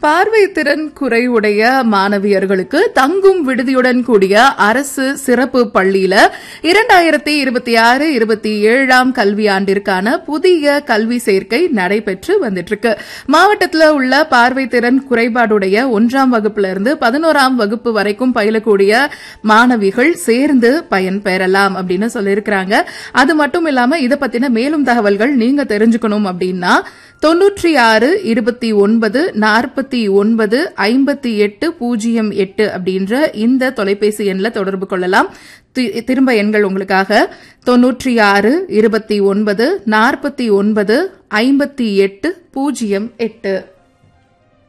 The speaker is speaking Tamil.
பார்வை திறன் குறைவுடைய மாணவியர்களுக்கு தங்கும் விடுதியுடன் கூடிய அரசு சிறப்பு பள்ளியில 2026-27 கல்வியாண்டிற்கான புதிய கல்வி சேர்க்கை நடைபெற்று வந்துட்டு இருக்கு. மாவட்டத்தில் உள்ள பார்வை திறன் குறைபாடுடைய 1ஆம் வகுப்புல இருந்து 11ஆம் வகுப்பு வரைக்கும் பயிலக்கூடிய மாணவிகள் சேர்ந்து பயன்பெறலாம் அப்படின்னு சொல்லியிருக்கிறாங்க. அது மட்டும் இல்லாம இதை பத்தின மேலும் தகவல்கள் நீங்க தெரிஞ்சுக்கணும் அப்படின்னா 96-29-49-58-08 அப்படின்ற இந்த தொலைபேசி எண்ல தொடர்பு கொள்ளலாம். திரும்ப எண்கள் உங்களுக்காக 96-29-49-58-08.